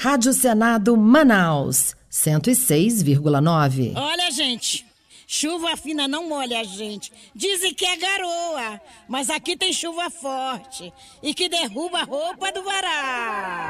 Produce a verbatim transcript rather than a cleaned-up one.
Rádio Senado Manaus, cento e seis vírgula nove. Olha, gente, chuva fina não molha a gente. Dizem que é garoa, mas aqui tem chuva forte e que derruba a roupa do varal.